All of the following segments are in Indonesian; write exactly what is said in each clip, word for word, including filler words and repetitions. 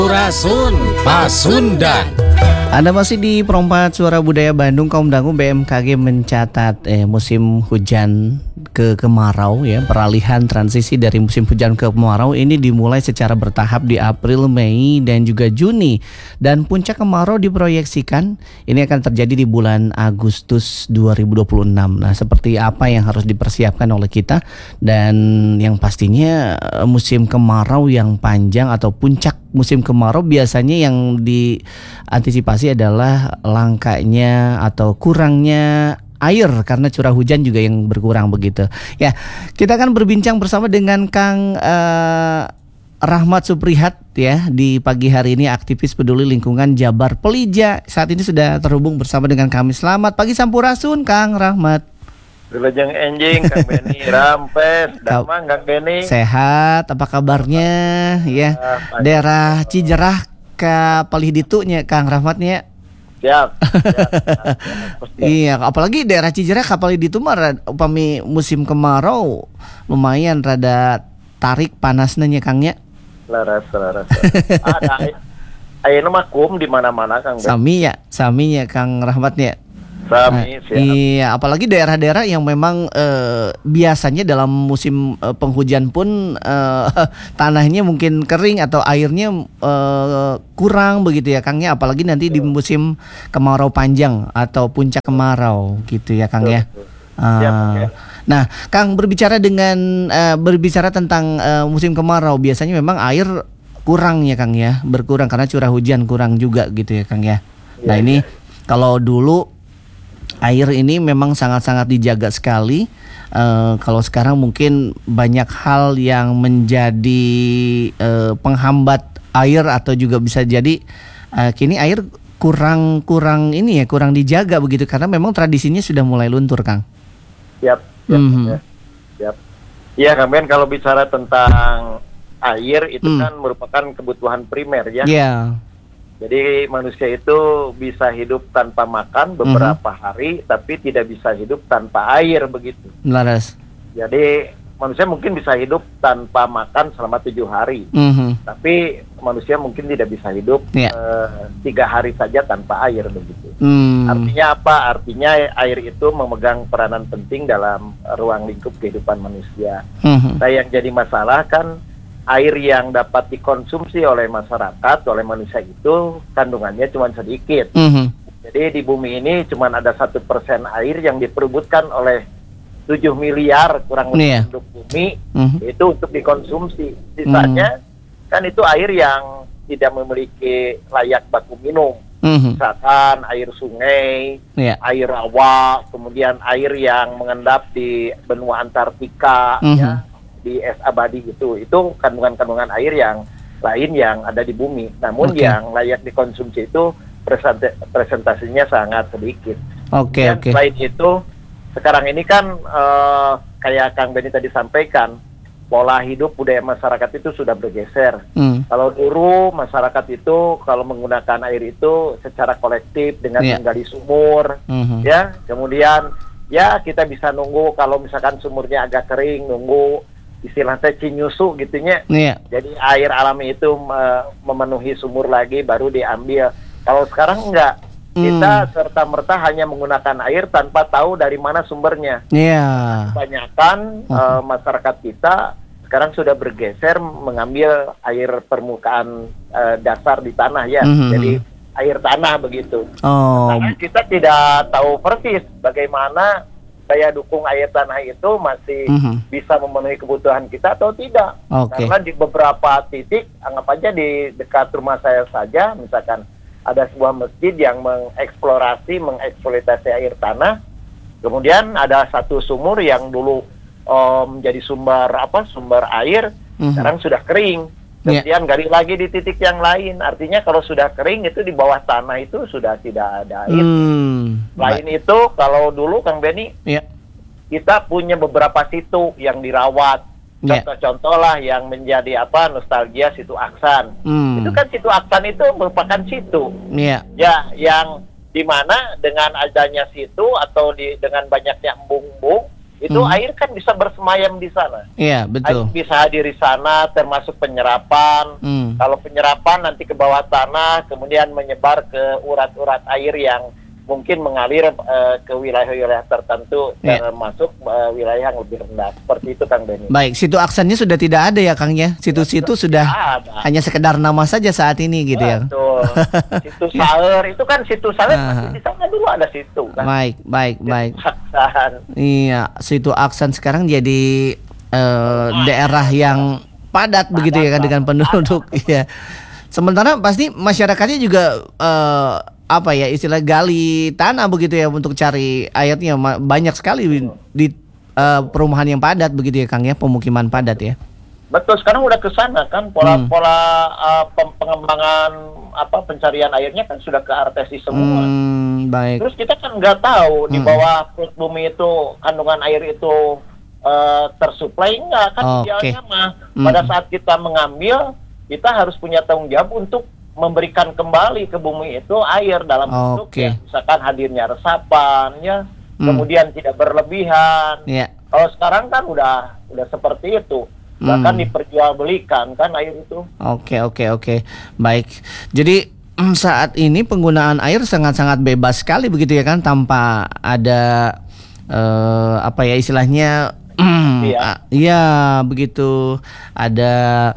Rasun Pasundan. Anda masih di Perompak Suara Budaya Bandung. Kaum Dangu, B M K G mencatat eh, musim hujan ke kemarau ya. Peralihan transisi dari musim hujan ke kemarau ini dimulai secara bertahap di April, Mei dan juga Juni. Dan puncak kemarau diproyeksikan ini akan terjadi di bulan Agustus dua ribu dua puluh enam. Nah, seperti apa yang harus dipersiapkan oleh kita, dan yang pastinya musim kemarau yang panjang atau puncak musim kemarau biasanya yang diantisipasi adalah langkanya atau kurangnya air karena curah hujan juga yang berkurang begitu. Ya, kita akan berbincang bersama dengan Kang uh, Rahmat Suprihat ya di pagi hari ini, aktivis peduli lingkungan Jabar Pelija. Saat ini sudah terhubung bersama dengan kami. Selamat pagi Sampurasun Kang Rahmat. Wilujeng enjing Kang Beni Rampes, damang Kang Beni. Sehat, apa kabarnya ya? Ah, Daerah Cijerah ke Palih ditunya Kang Rahmatnya. Siap. siap, siap. Iya, apalagi daerah Cijerah ke Palih ditu mah upami musim kemarau lumayan rada tarik panasnya nya Kangnya. Laras, laras. Ada ayeuna mah kum di mana-mana Kang Beni. Sami ya, sami ya Kang Rahmatnya. Sami, Nah, siap. iya, apalagi daerah-daerah yang memang eh, biasanya dalam musim eh, penghujan pun eh, tanahnya mungkin kering atau airnya eh, kurang begitu ya Kangnya, apalagi nanti di musim kemarau panjang atau puncak kemarau gitu ya Kang ya. Siap, Ah, ya. Nah, Kang, berbicara dengan eh, berbicara tentang eh, musim kemarau, biasanya memang air kurang ya Kang ya, berkurang karena curah hujan kurang juga gitu ya Kang ya. Nah, Ya, ini ya. kalau dulu air ini memang sangat-sangat dijaga sekali. Uh, kalau sekarang mungkin banyak hal yang menjadi uh, penghambat air atau juga bisa jadi uh, kini air kurang kurang ini ya kurang dijaga begitu karena memang tradisinya sudah mulai luntur Kang. Siap. Siap. Mhm. ya. Siap. Iya Kang Ben, kalau bicara tentang air itu Hmm. kan merupakan kebutuhan primer ya. Ya. Jadi manusia itu bisa hidup tanpa makan beberapa hari, tapi tidak bisa hidup tanpa air begitu. Laras. Jadi manusia mungkin bisa hidup tanpa makan selama tujuh hari, Mhm. tapi manusia mungkin tidak bisa hidup Ya. eh, tiga hari saja tanpa air begitu. Hmm. Artinya apa? Artinya air itu memegang peranan penting dalam ruang lingkup kehidupan manusia. Mhm. Nah, yang jadi masalah kan air yang dapat dikonsumsi oleh masyarakat, oleh manusia itu kandungannya cuma sedikit. Mhm. Jadi di bumi ini cuma ada satu persen air yang diperebutkan oleh tujuh miliar kurang lebih Iya. penduduk bumi, Mhm. itu untuk dikonsumsi. Sisanya kan itu air yang tidak memiliki layak baku minum. Mhm. Misalkan air sungai, Ya. air rawa, kemudian air yang mengendap di benua Antartika, Mhm. ya, di es abadi itu, itu kandungan-kandungan air yang lain yang ada di bumi. Namun Oke. yang layak dikonsumsi itu present- presentasinya sangat sedikit. Oke, Dan oke. selain itu, sekarang ini kan eh, kayak Kang Beni tadi sampaikan, pola hidup budaya masyarakat itu sudah bergeser. Hmm. Kalau dulu masyarakat itu kalau menggunakan air itu secara kolektif dengan Iya. menggali sumur, Mhm. ya, kemudian ya kita bisa nunggu kalau misalkan sumurnya agak kering, nunggu istilahnya cinyusu gitunya. Iya. Jadi air alami itu me- memenuhi sumur lagi baru diambil. Kalau sekarang enggak, kita serta-merta hanya menggunakan air tanpa tahu dari mana sumbernya. Iya. Kebanyakan eh, masyarakat kita sekarang sudah bergeser mengambil air permukaan eh, dasar di tanah ya. Mhm. Jadi air tanah begitu. Oh. Karena kita tidak tahu persis bagaimana daya dukung air tanah itu masih Mhm. bisa memenuhi kebutuhan kita atau tidak. Oke. Karena di beberapa titik, anggap aja di dekat rumah saya saja, misalkan ada sebuah masjid yang mengeksplorasi, mengeksploitasi air tanah. Kemudian ada satu sumur yang dulu um, menjadi sumber apa? Sumber air, Mhm. sekarang sudah kering. Ya. Kemudian gali lagi di titik yang lain. Artinya kalau sudah kering itu di bawah tanah itu sudah tidak ada air. Hmm. Selain itu, kalau dulu Kang Beni, Ya. kita punya beberapa situ yang dirawat. Ya. Contoh-contoh lah yang menjadi apa nostalgia situ Aksan. Hmm. Itu kan situ Aksan itu merupakan situ Iya. ya yang dimana dengan adanya situ atau di dengan banyaknya embung-embung itu Hmm. air kan bisa bersemayam di sana. Iya, betul. Air bisa hadir di sana, termasuk penyerapan. Hmm. Kalau penyerapan nanti ke bawah tanah, kemudian menyebar ke urat-urat air yang mungkin mengalir eh, ke wilayah-wilayah tertentu, Ya. termasuk eh, wilayah yang lebih rendah. Seperti itu, Kang Benny. Baik, situ aksennya sudah tidak ada ya Kang ya. Situ-situ sudah Ada. hanya sekedar nama saja saat ini gitu ya. Betul. Situ Saer itu kan situ Saer Ah. masih di sana dulu ada situ kan. Baik, baik, baik. Aksan. Iya, situ Aksan sekarang jadi eh, daerah yang padat begitu ya kan dengan penduduk. Iya. Sementara pasti masyarakatnya juga eh, apa ya istilah gali tanah begitu ya untuk cari airnya. Ma- banyak sekali di eh, perumahan yang padat begitu ya Kang ya, pemukiman padat ya. Betul, sekarang udah ke sana kan pola-pola uh, pem- pengembangan apa pencarian airnya kan sudah ke artesi semua. Hmm, baik. Terus kita kan nggak tahu di Hmm. bawah perut bumi itu kandungan air itu uh, tersuplai nggak kan. Oke. Idealnya mah Hmm. pada saat kita mengambil kita harus punya tanggung jawab untuk memberikan kembali ke bumi itu air dalam bentuk Oke. ya, misalkan hadirnya resapan ya, Hmm. kemudian tidak berlebihan. Ya. Kalau sekarang kan udah udah seperti itu. Bahkan Hmm. diperjualbelikan kan air itu. Oke, oke, oke. Baik. Jadi mm, saat ini penggunaan air sangat-sangat bebas sekali begitu ya kan, tanpa ada eh, apa ya istilahnya Iya. ah, iya begitu, ada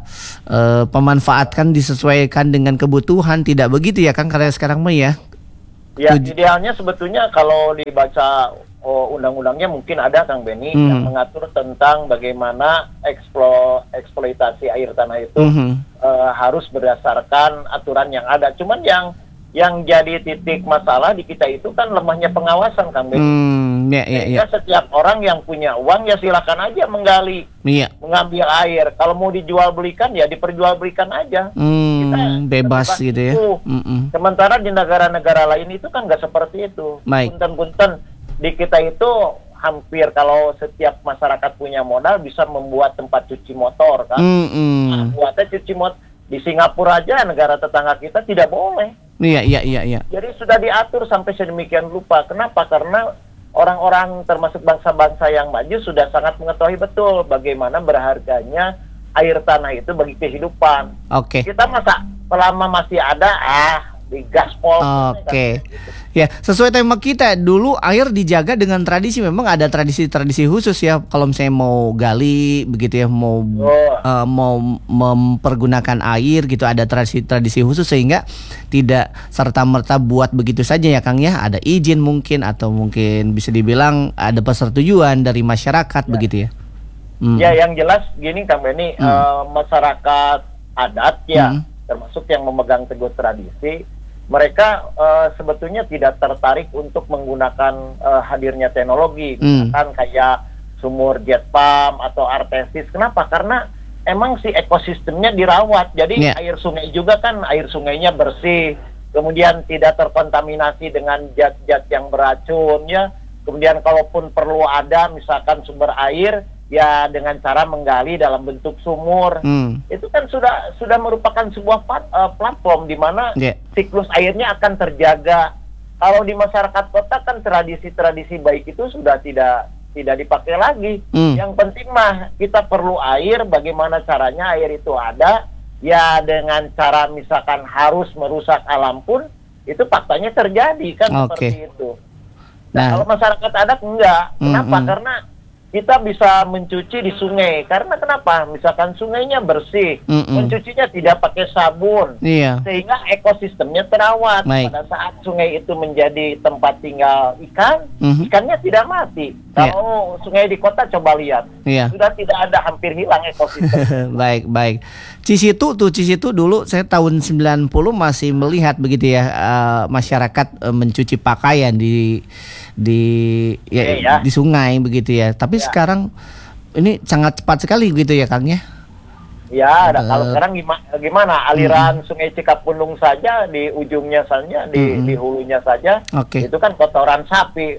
eh, pemanfaatkan disesuaikan dengan kebutuhan, tidak begitu ya kan karena sekarang mah ya. Ya Tuj- idealnya sebetulnya kalau dibaca oh, undang-undangnya mungkin ada Kang Benny Hmm. yang mengatur tentang bagaimana eksplo, eksploitasi air tanah itu Mhm. eh, harus berdasarkan aturan yang ada. Cuman yang yang jadi titik masalah di kita itu kan lemahnya pengawasan Kang Benny. Hmm, ya, ya, ya. Sehingga setiap orang yang punya uang ya silakan aja menggali, Iya. mengambil air. Kalau mau dijual belikan ya diperjualbelikan aja. Hmm, bebas Terlibat gitu ya. itu. Mm-mm. Sementara di negara-negara lain itu kan nggak seperti itu. Baik. Punten-punten di kita itu hampir kalau setiap masyarakat punya modal bisa membuat tempat cuci motor kan. Mm-mm. Nah, buatnya cuci motor di Singapura aja negara tetangga kita tidak boleh. Iya, iya, iya, iya. Jadi sudah diatur sampai sedemikian rupa. Kenapa? Karena orang-orang termasuk bangsa-bangsa yang maju sudah sangat mengetahui betul bagaimana berharganya air tanah itu bagi kehidupan. Oke. Kita masa selama masih ada ah di gaspol. Oke. Ya, sesuai tema kita dulu air dijaga dengan tradisi. Memang ada tradisi-tradisi khusus ya. Kalau misalnya mau gali begitu ya, mau Oh. eh, mau mempergunakan air gitu, ada tradisi-tradisi khusus sehingga tidak serta-merta buat begitu saja ya Kang ya. Ada izin mungkin atau mungkin bisa dibilang ada persetujuan dari masyarakat begitu ya. Hmm. Ya, yang jelas gini Kang Benny, Hmm. eh, masyarakat adat ya, Hmm. termasuk yang memegang teguh tradisi, mereka eh, sebetulnya tidak tertarik untuk menggunakan eh, hadirnya teknologi, Hmm. misalkan kayak sumur jet pump atau artesis. Kenapa? Karena emang si ekosistemnya dirawat, jadi Ya. air sungai juga kan air sungainya bersih, kemudian tidak terkontaminasi dengan zat-zat yang beracun ya. Kemudian kalaupun perlu ada misalkan sumber air ya dengan cara menggali dalam bentuk sumur. Hmm. Itu kan sudah sudah merupakan sebuah pat- eh, platform di mana Ya. siklus airnya akan terjaga. Kalau di masyarakat kota kan tradisi-tradisi baik itu sudah tidak tidak dipakai lagi. Hmm. Yang penting mah kita perlu air, bagaimana caranya air itu ada ya dengan cara misalkan harus merusak alam pun itu faktanya terjadi kan Oke. seperti itu. Nah, Nah. kalau masyarakat adat enggak. Kenapa? Mm-mm. Karena kita bisa mencuci di sungai. Karena kenapa? Misalkan sungainya bersih, Mm-mm. mencucinya tidak pakai sabun, Iya. sehingga ekosistemnya terawat. Baik. Pada saat sungai itu menjadi tempat tinggal ikan, Mhm. ikannya tidak mati. Kalau sungai di kota coba lihat, Iya. sudah tidak ada, hampir hilang ekosistem. Baik, baik. Cisitu tuh Cisitu dulu saya tahun sembilan puluh masih melihat begitu ya eh, masyarakat eh, mencuci pakaian di di ya, Iya, ya. di sungai begitu ya. Tapi Ya. sekarang ini sangat cepat sekali gitu ya Kang ya. Ya, ada. Kalau Eh. sekarang gimana, gimana aliran Sungai Cikapundung saja di ujungnya saja, di, Mm-mm. di hulunya saja, Oke. itu kan kotoran sapi.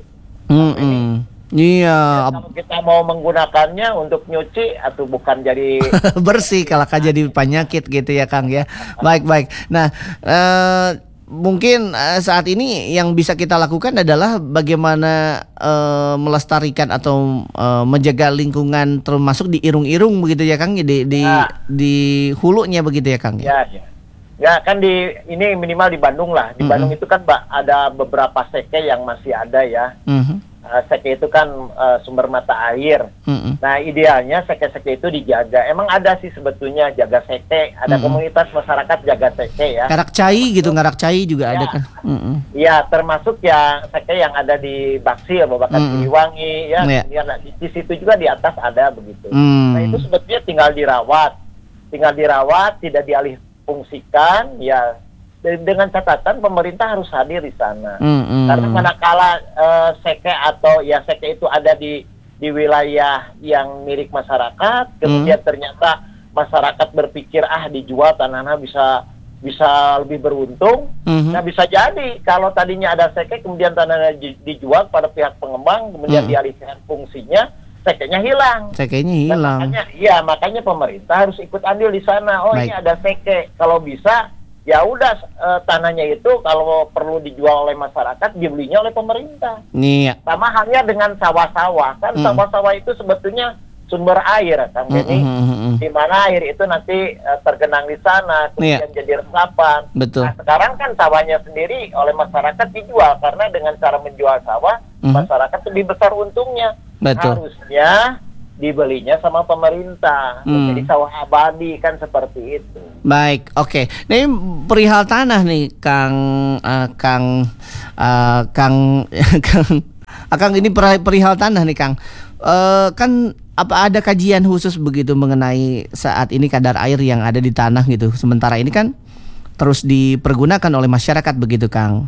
Mm-mm. Iya, Kalau kita mau menggunakannya untuk nyuci, atau bukan jadi bersih kalau kan jadi penyakit gitu ya Kang ya. Baik, baik. Nah, eh, mungkin uh, saat ini yang bisa kita lakukan adalah bagaimana uh, melestarikan atau uh, menjaga lingkungan termasuk di irung-irung begitu ya Kang, di di Ya. di hulunya begitu ya Kang. Ya, ya. Ya kan di ini minimal di Bandung lah. Di Mm-mm. Bandung itu kan Mbak, ada beberapa seke yang masih ada ya. Mhm. Uh, seke itu kan uh, sumber mata air. Mhm. Nah idealnya seke-seke itu dijaga. Emang ada sih sebetulnya jaga seke. Ada Mm-mm. komunitas masyarakat jaga seke ya. Ngarak cai gitu, ngarak cai juga Ya. ada kan. Mhm. Iya, termasuk yang seke yang ada di Baksi ya, Babakan Mm-mm. Siliwangi ya. Ya. Kemudian di, di situ juga di atas ada begitu. Hmm. Nah itu sebetulnya tinggal dirawat, tinggal dirawat, tidak dialih fungsikan ya. De- Dengan catatan pemerintah harus hadir di sana. Mhm. Karena manakala eh, seke atau ya seke itu ada di di wilayah yang milik masyarakat, kemudian ternyata masyarakat berpikir ah dijual tanahnya bisa bisa lebih beruntung. Mhm. Nah bisa jadi kalau tadinya ada seke kemudian tanahnya di- dijual pada pihak pengembang kemudian Hmm. dialihkan fungsinya, sekenya hilang. Sekenya Dan hilang. makanya, iya makanya pemerintah harus ikut andil di sana. Oh Baik. ini ada seke, kalau bisa ya udah eh, tanahnya itu kalau perlu dijual oleh masyarakat dibelinya oleh pemerintah. Nih. Sama halnya dengan sawah-sawah kan, Mm. sawah-sawah itu sebetulnya sumber air kan, Mm, Benny. mm, mm, mm. Di mana air itu nanti eh, tergenang di sana, kemudian jadi resapan. Betul. Nah sekarang kan sawahnya sendiri oleh masyarakat dijual karena dengan cara menjual sawah Mhm. masyarakat lebih besar untungnya. Betul. Harusnya dibelinya sama pemerintah, Hmm. menjadi sawah abadi kan seperti itu. Baik, oke. Nah, ini perihal tanah nih, Kang, eh, Kang, eh, Kang, Kang, ah, Kang ini peri- perihal tanah nih, Kang. Eh, kan apa ada kajian khusus begitu mengenai saat ini kadar air yang ada di tanah gitu? Sementara ini kan terus dipergunakan oleh masyarakat begitu, Kang.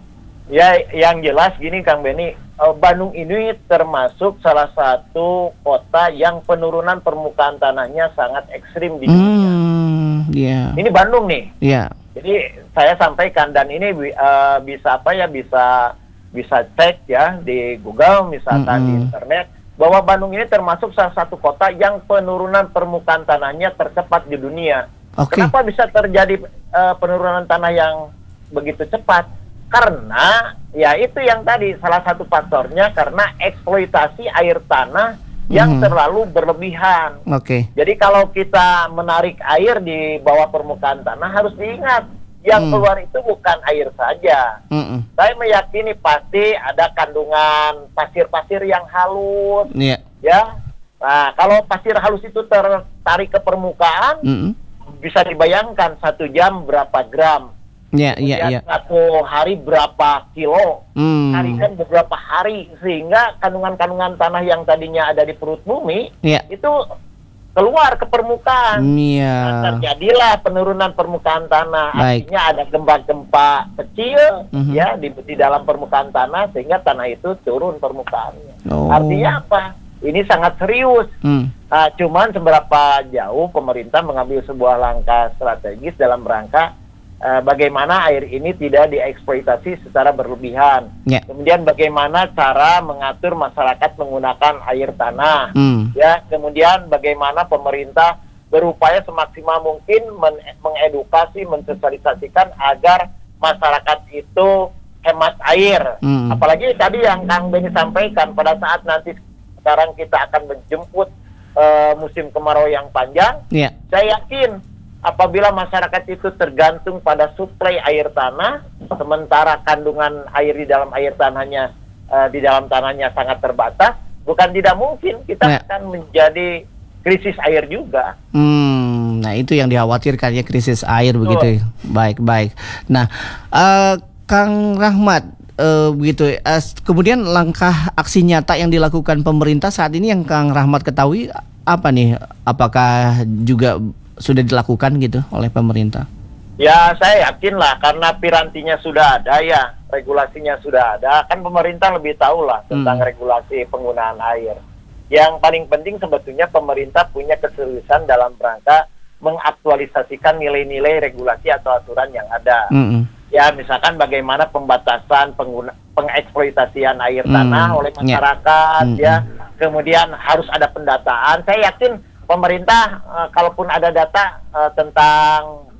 Ya, yang jelas gini Kang Beni, eh, Bandung ini termasuk salah satu kota yang penurunan permukaan tanahnya sangat ekstrim di dunia. Hmm, iya, Ini Bandung nih. iya. Jadi saya sampaikan dan ini eh, bisa apa ya bisa bisa cek ya di Google misalkan di Mm-mm. internet bahwa Bandung ini termasuk salah satu kota yang penurunan permukaan tanahnya tercepat di dunia. Oke. Kenapa bisa terjadi eh, penurunan tanah yang begitu cepat? Karena ya itu yang tadi salah satu faktornya karena eksploitasi air tanah yang Mhm. terlalu berlebihan. Oke. Jadi kalau kita menarik air di bawah permukaan tanah harus diingat yang Hmm. keluar itu bukan air saja. Mm-mm. Saya meyakini pasti ada kandungan pasir-pasir yang halus Iya. ya. Nah kalau pasir halus itu tertarik ke permukaan Mm-mm. bisa dibayangkan satu jam berapa gram. Iya, iya, Kemudian iya. satu hari berapa kilo, Hmm. tarikan beberapa hari sehingga kandungan-kandungan tanah yang tadinya ada di perut bumi Iya. itu keluar ke permukaan. Iya. Nah, terjadilah penurunan permukaan tanah. Baik. Artinya ada gempa-gempa kecil Mhm. ya di, di dalam permukaan tanah sehingga tanah itu turun permukaannya. Oh. Artinya apa? Ini sangat serius. Hmm. Nah, cuman seberapa jauh pemerintah mengambil sebuah langkah strategis dalam rangka eh, bagaimana air ini tidak dieksploitasi secara berlebihan. Ya. Kemudian bagaimana cara mengatur masyarakat menggunakan air tanah. Hmm. Ya, kemudian bagaimana pemerintah berupaya semaksimal mungkin men- mengedukasi, mensosialisasikan agar masyarakat itu hemat air. Hmm. Apalagi tadi yang Kang Beni sampaikan pada saat nanti sekarang kita akan menjemput eh, musim kemarau yang panjang, Ya. saya yakin apabila masyarakat itu tergantung pada suplai air tanah, sementara kandungan air di dalam air tanahnya eh, di dalam tanahnya sangat terbatas, bukan tidak mungkin kita Ya. akan menjadi krisis air juga. Hmm, nah itu yang dikhawatirkan ya, krisis air Betul. begitu. ya. Baik, baik. Nah, eh, Kang Rahmat, eh, begitu. eh, kemudian langkah aksi nyata yang dilakukan pemerintah saat ini yang Kang Rahmat ketahui apa nih? Apakah juga sudah dilakukan gitu oleh pemerintah? Ya, saya yakin lah karena pirantinya sudah ada ya, regulasinya sudah ada, kan pemerintah lebih tahu lah tentang Hmm. regulasi penggunaan air. Yang paling penting sebetulnya pemerintah punya keseriusan dalam rangka mengaktualisasikan nilai-nilai regulasi atau aturan yang ada. Mm-mm. Ya, misalkan bagaimana pembatasan pengguna pengeksploitasian air Hmm, tanah oleh ya. masyarakat, Hmm, ya. Kemudian harus ada pendataan. Saya yakin pemerintah, eh, kalaupun ada data eh, tentang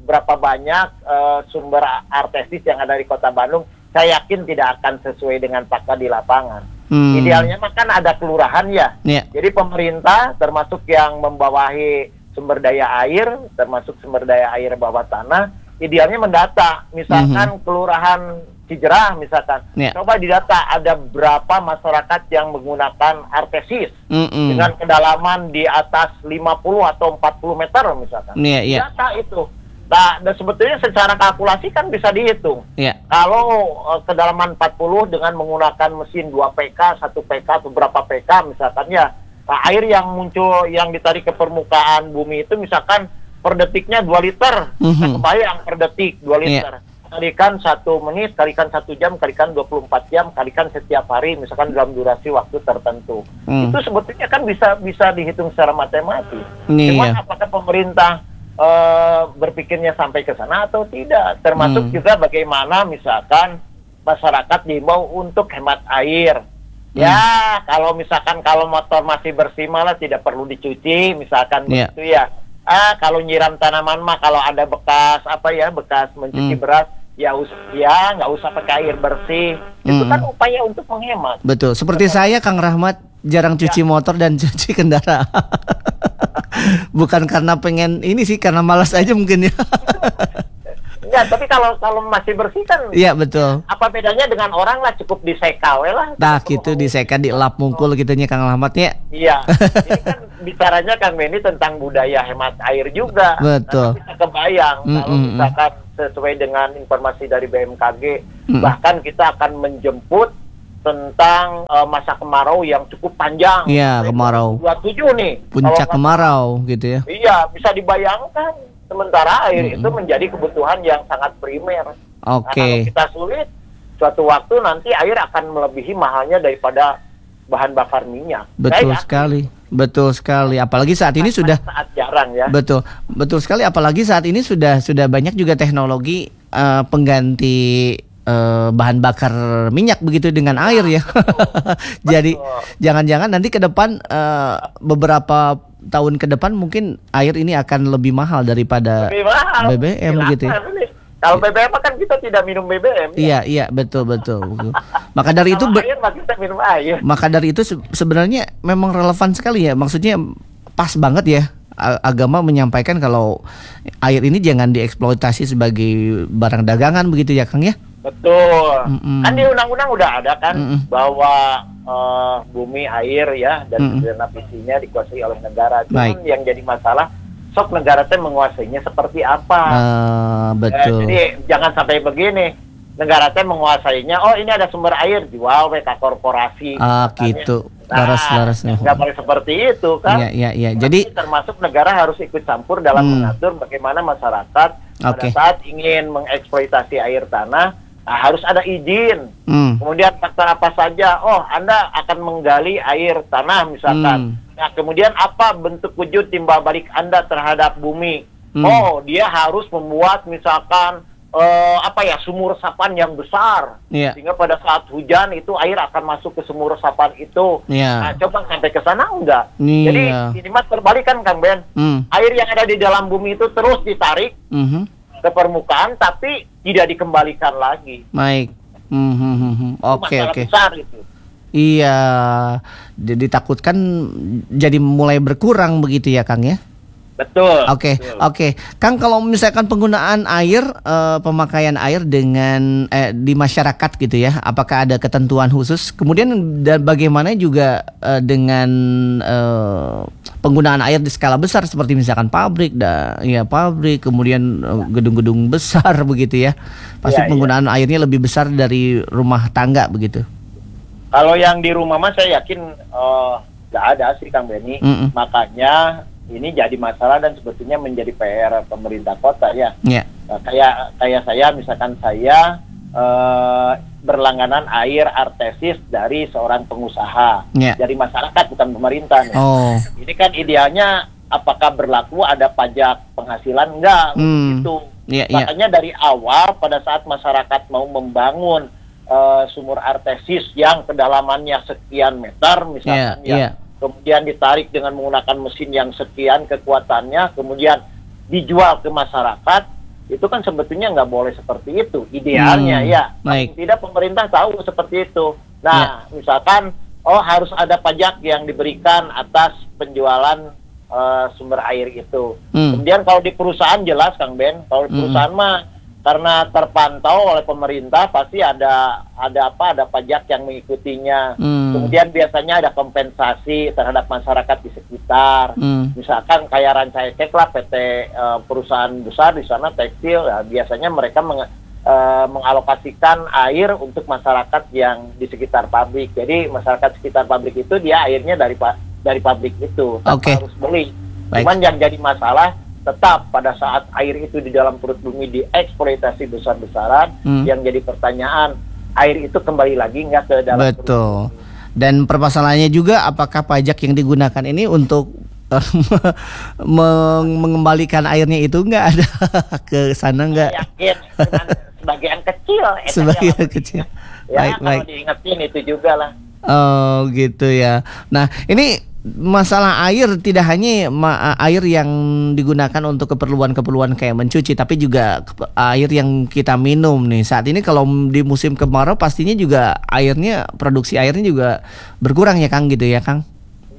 berapa banyak uh, sumber artesis yang ada di Kota Bandung, saya yakin tidak akan sesuai dengan fakta di lapangan. Hmm. Idealnya mah kan ada kelurahan ya. Yeah. Jadi pemerintah termasuk yang membawahi sumber daya air, termasuk sumber daya air bawah tanah, idealnya mendata. Misalkan mm-hmm. kelurahan Cijerah misalkan, yeah. coba didata ada berapa masyarakat yang menggunakan artesis mm-hmm. dengan kedalaman di atas lima puluh atau empat puluh meter misalkan. Yeah, yeah. Data itu. Nah, dan sebetulnya secara kalkulasi kan bisa dihitung. Yeah. Kalau uh, kedalaman empat puluh dengan menggunakan mesin dua P K, satu P K atau berapa P K misalkan ya, nah, air yang muncul yang ditarik ke permukaan bumi itu misalkan per detiknya dua liter. Mm-hmm. Nah, kebayang per detik dua liter. Yeah. Kalikan satu menit, kalikan satu jam, kalikan dua puluh empat jam, kalikan setiap hari, misalkan dalam durasi waktu tertentu. Mm. Itu sebetulnya kan bisa bisa dihitung secara matematis. Mm, Cuma yeah. apakah pemerintah uh, berpikirnya sampai ke sana atau tidak? Termasuk mm. juga bagaimana misalkan masyarakat diimbau untuk hemat air. Mm. Ya, kalau misalkan kalau motor masih bersih malah tidak perlu dicuci, misalkan yeah. begitu ya. Ah, kalau nyiram tanaman mah kalau ada bekas apa ya, bekas mencuci mm. beras, ya us ya nggak usah pakai air bersih. Mm. Itu kan upaya untuk menghemat. Betul. Seperti Betul. Saya Kang Rahmat jarang cuci ya. motor dan cuci kendaraan. Bukan karena pengen ini sih, karena malas aja mungkin ya. Ya, tapi kalau kalau masih bersih kan. Iya, betul. Apa bedanya dengan orang lah, cukup diseka we lah. Nah, gitu diseka, dielap mungkul gitunya Kang Rahmat ya. Iya. Ini kan bicaranya Kang Benny tentang budaya hemat air juga. Betul. Nah, bisa kebayang mm-mm. kalau misalkan sesuai dengan informasi dari B M K G, mm-mm. bahkan kita akan menjemput tentang uh, masa kemarau yang cukup panjang. Iya, kemarau. dua puluh tujuh nih. Puncak kemarau gitu ya. Iya, bisa dibayangkan. Sementara air hmm. itu menjadi kebutuhan yang sangat primer. Oke. Okay. Nah, kalau kita sulit, suatu waktu nanti air akan melebihi mahalnya daripada bahan bakar minyak. Betul Saya sekali, yakin. betul sekali. Apalagi saat ini saat, sudah saat jarang ya. Betul, betul sekali. Apalagi saat ini sudah sudah banyak juga teknologi uh, pengganti uh, bahan bakar minyak begitu dengan nah, air ya. Jadi jangan-jangan nanti ke depan uh, beberapa tahun ke depan mungkin air ini akan lebih mahal daripada lebih mahal. B B M Gila, gitu ya. Kalau B B M kan kita tidak minum B B M. Iya, ya? iya, betul betul. Maka dari itu ber- air, kita minum air. Maka dari itu se- sebenarnya memang relevan sekali ya. Maksudnya pas banget ya agama menyampaikan kalau air ini jangan dieksploitasi sebagai barang dagangan begitu ya Kang ya. Betul. Mm-mm. Kan di undang-undang udah ada kan Mm-mm. bahwa uh, bumi, air ya dan segenap isinya dikuasai oleh negara. Cuman yang jadi masalah sok negara teh menguasainya seperti apa? Uh, betul. Eh, jadi jangan sampai begini. Negara teh menguasainya, oh ini ada sumber air jual ke korporasi. Ah gitu. Laras-larasnya. Nggak boleh seperti itu kan? Iya iya iya. Jadi termasuk negara harus ikut campur dalam hmm. mengatur bagaimana masyarakat okay. pada saat ingin mengeksploitasi air tanah. Nah, harus ada izin. Hmm. Kemudian faktor apa saja? Oh, Anda akan menggali air tanah misalkan. Hmm. Nah, kemudian apa bentuk wujud timbal balik Anda terhadap bumi? Hmm. Oh, dia harus membuat misalkan uh, apa ya, sumur resapan yang besar. Yeah. Sehingga pada saat hujan itu air akan masuk ke sumur resapan itu. Yeah. Nah, coba sampai ke sana enggak? Yeah. Jadi ini mas terbalik kan Kang Ben. Hmm. Air yang ada di dalam bumi itu terus ditarik. Mm-hmm. ke permukaan tapi tidak dikembalikan lagi. Baik. Mm-hmm. Oke oke. Iya. Jadi takutkan jadi mulai berkurang begitu ya Kang ya? Betul. Oke, okay, oke. Okay. Kang, kalau misalkan penggunaan air, uh, pemakaian air dengan eh, di masyarakat gitu ya, apakah ada ketentuan khusus? Kemudian dan bagaimana juga uh, dengan uh, penggunaan air di skala besar seperti misalkan pabrik, da, ya pabrik, kemudian uh, gedung-gedung besar begitu ya. Pasti ya, penggunaan ya. airnya lebih besar dari rumah tangga begitu. Kalau yang di rumah mah saya yakin nggak uh, ada sih Kang Benny. Mm-mm. Makanya ini jadi masalah dan sebetulnya menjadi P R pemerintah kota ya. Yeah. Nah, kayak kayak saya misalkan saya uh, berlangganan air artesis dari seorang pengusaha, yeah. dari masyarakat bukan pemerintah. Nih. Oh. Ini kan idealnya apakah berlaku ada pajak penghasilan enggak mm. gitu. Yeah, Makanya yeah. dari awal pada saat masyarakat mau membangun uh, sumur artesis yang kedalamannya sekian meter misalkan yeah, ya. Yeah. Kemudian ditarik dengan menggunakan mesin yang sekian kekuatannya, kemudian dijual ke masyarakat, itu kan sebetulnya nggak boleh seperti itu. Idealnya Hmm, ya, baik. paling tidak pemerintah tahu seperti itu. Nah, misalkan oh harus ada pajak yang diberikan atas penjualan uh, sumber air itu. Hmm. Kemudian kalau di perusahaan jelas Kang Ben, kalau di Hmm. perusahaan mah karena terpantau oleh pemerintah pasti ada ada apa ada pajak yang mengikutinya. Hmm. Kemudian biasanya ada kompensasi terhadap masyarakat di sekitar. Hmm. Misalkan kayak Rancaikek lah, P T uh, perusahaan besar di sana tekstil, ya, biasanya mereka meng, uh, mengalokasikan air untuk masyarakat yang di sekitar pabrik. Jadi masyarakat sekitar pabrik itu dia airnya dari pa- dari pabrik itu, tanpa Oke. harus beli. Baik. Cuman yang jadi masalah tetap pada saat air itu di dalam perut bumi dieksploitasi besar-besaran, Hmm. yang jadi pertanyaan, air itu kembali lagi nggak ke dalam perut Betul. Dan permasalahannya juga apakah pajak yang digunakan ini untuk meng- mengembalikan airnya itu nggak ada ke sana bumi? nggak? Yakin, cuman sebagian kecil. eta Sebagian yang kecil. Ya, Baik, kalau baik. diingetin itu juga lah. Oh gitu ya. Nah ini masalah air tidak hanya ma- air yang digunakan untuk keperluan-keperluan kayak mencuci, tapi juga ke- air yang kita minum nih. Saat ini kalau di musim kemarau pastinya juga airnya, produksi airnya juga berkurang ya Kang, gitu ya Kang?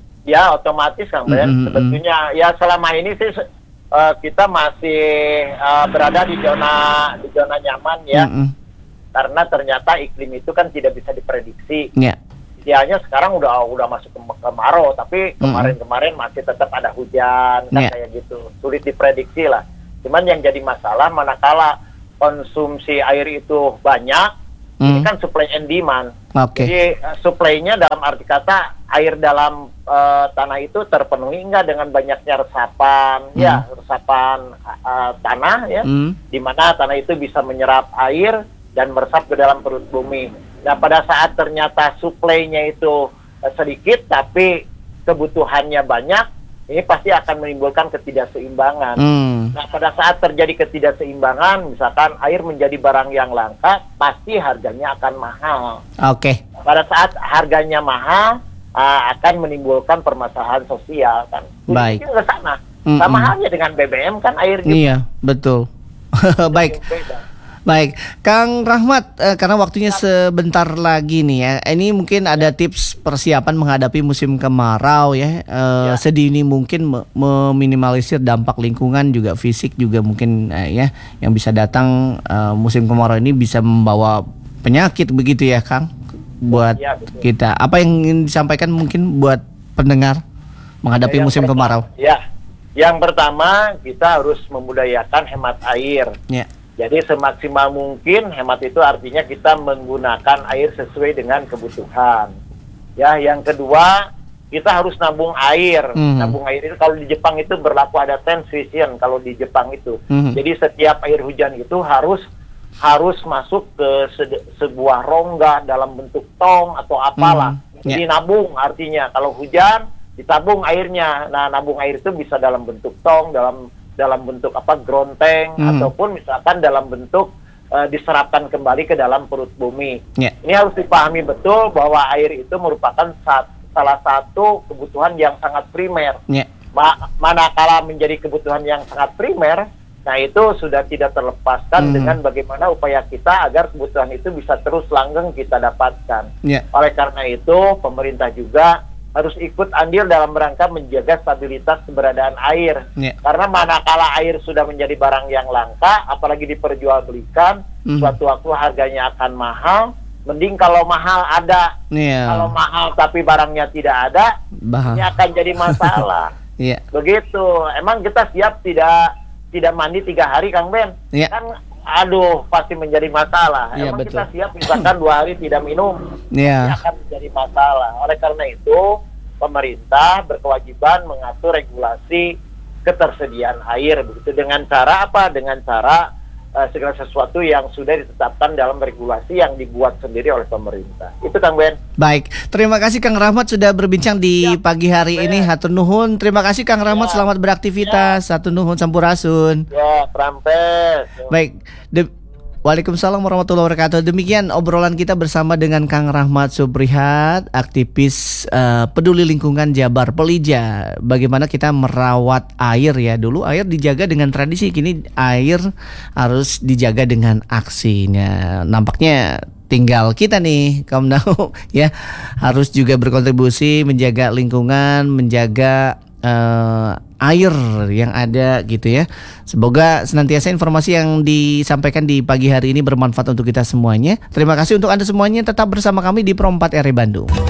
Ya otomatis Kang Ben. Mm-mm, Sebetulnya ya selama ini sih eh, kita masih eh, berada di zona di zona nyaman ya, Mm-mm. karena ternyata iklim itu kan tidak bisa diprediksi. Ya. Idealnya sekarang udah udah masuk ke kemarau, tapi kemarin-kemarin masih tetap ada hujan kan, Yeah. kayak gitu, sulit diprediksi lah. Cuman yang jadi masalah manakala konsumsi air itu banyak, ini Mm. kan supply and demand. Oke. Jadi uh, supply-nya dalam arti kata air dalam uh, tanah itu terpenuhi enggak dengan banyaknya resapan, Hmm. ya resapan uh, tanah ya, Mm. di mana tanah itu bisa menyerap air dan meresap ke dalam perut bumi. Nah pada saat ternyata supply-nya itu uh, sedikit tapi kebutuhannya banyak, ini pasti akan menimbulkan ketidakseimbangan. Mm. Nah pada saat terjadi ketidakseimbangan, misalkan air menjadi barang yang langka, pasti harganya akan mahal. Oke. Pada saat harganya mahal, uh, akan menimbulkan permasalahan sosial kan. Baik. Mungkin ke sana. Mm-mm. Sama halnya dengan B B M kan air juga Iya, betul. Baik. beda. Baik, Kang Rahmat, eh, karena waktunya sebentar lagi nih ya. Ini mungkin ada tips persiapan menghadapi musim kemarau ya. Eh, Ya. Sedini mungkin me- meminimalisir dampak lingkungan juga fisik juga mungkin eh, ya yang bisa datang eh, musim kemarau ini bisa membawa penyakit begitu ya, Kang. Buat Ya, betul. kita. Apa yang ingin disampaikan mungkin buat pendengar menghadapi Yang musim pertama- kemarau? Ya, yang pertama kita harus membudayakan hemat air. Ya. Jadi semaksimal mungkin hemat itu artinya kita menggunakan air sesuai dengan kebutuhan. Ya, yang kedua kita harus nabung air. Mhm. Nabung air itu kalau di Jepang itu berlaku ada ten season kalau di Jepang itu. Mhm. Jadi setiap air hujan itu harus harus masuk ke se- sebuah rongga dalam bentuk tong atau apalah. Mhm. Jadi nabung artinya kalau hujan ditabung airnya. Nah, nabung air itu bisa dalam bentuk tong, dalam dalam bentuk apa gronteng, Hmm. ataupun misalkan dalam bentuk uh, diserapkan kembali ke dalam perut bumi. Ya. Ini harus dipahami betul bahwa air itu merupakan sat- salah satu kebutuhan yang sangat primer. Ya. Ma- manakala menjadi kebutuhan yang sangat primer, nah itu sudah tidak terlepaskan Hmm. dengan bagaimana upaya kita agar kebutuhan itu bisa terus langgeng kita dapatkan. Ya. Oleh karena itu, pemerintah juga harus ikut andil dalam rangka menjaga stabilitas keberadaan air. Ya. Karena manakala air sudah menjadi barang yang langka, apalagi diperjualbelikan, Mhm. suatu waktu harganya akan mahal. Mending kalau mahal ada, Iya. kalau mahal tapi barangnya tidak ada, Bah. ini akan jadi masalah. Iya. Begitu. Emang kita siap tidak tidak mandi tiga hari, Kang Ben? Iya. Kan, aduh, pasti menjadi masalah. Iya, Emang betul. kita siap misalkan dua hari tidak minum? Ini Iya. akan menjadi masalah. Oleh karena itu, pemerintah berkewajiban mengatur regulasi ketersediaan air, begitu dengan cara apa? Dengan cara uh, segala sesuatu yang sudah ditetapkan dalam regulasi yang dibuat sendiri oleh pemerintah. Itu Kang Ben. Baik, terima kasih Kang Rahmat sudah berbincang di Ya, pagi hari Ben. ini. Hatur nuhun. Terima kasih Kang Rahmat, Ya. selamat beraktivitas. Hatur nuhun sampurasun. Ya, Prampes. Baik, de- Waalaikumsalam warahmatullahi wabarakatuh. Demikian obrolan kita bersama dengan Kang Rahmat Suprihat, aktivis uh, peduli lingkungan Jabar Pelija. Bagaimana kita merawat air ya. Dulu air dijaga dengan tradisi, kini air harus dijaga dengan aksinya. Nampaknya tinggal kita nih, kaum dangu ya, harus juga berkontribusi menjaga lingkungan, menjaga uh, air yang ada gitu ya. Semoga senantiasa informasi yang disampaikan di pagi hari ini bermanfaat untuk kita semuanya. Terima kasih untuk Anda semuanya, tetap bersama kami di Pro empat R I Bandung.